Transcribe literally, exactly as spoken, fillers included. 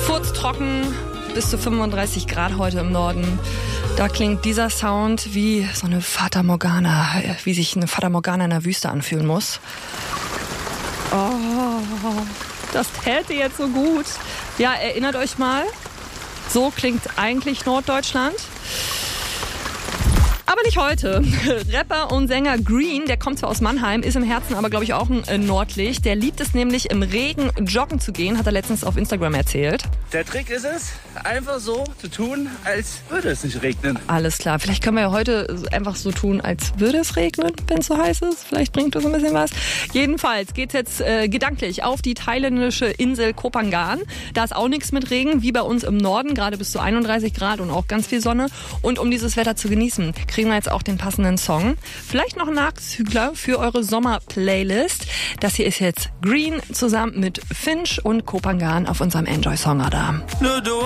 Furztrocken, bis zu fünfunddreißig Grad heute im Norden. Da klingt dieser Sound wie so eine Fata Morgana, wie sich eine Fata Morgana in der Wüste anfühlen muss. Oh, das täte jetzt so gut. Ja, erinnert euch mal, so klingt eigentlich Norddeutschland. Aber nicht heute. Rapper und Sänger Green, der kommt zwar aus Mannheim, ist im Herzen aber, glaube ich, auch ein äh, Nordlicht. Der liebt es nämlich, im Regen joggen zu gehen, hat er letztens auf Instagram erzählt. Der Trick ist es, einfach so zu tun, als würde es nicht regnen. Alles klar. Vielleicht können wir ja heute einfach so tun, als würde es regnen, wenn es so heiß ist. Vielleicht bringt das ein bisschen was. Jedenfalls geht's jetzt äh, gedanklich auf die thailändische Insel Koh Phangan. Da ist auch nichts mit Regen, wie bei uns im Norden, gerade bis zu einunddreißig Grad und auch ganz viel Sonne. Und um dieses Wetter zu genießen, kriegen wir jetzt auch den passenden Song. Vielleicht noch ein Nachzügler für eure Sommer-Playlist. Das hier ist jetzt Green zusammen mit Finch und Koh Phangan auf unserem Enjoy-Song-Radar.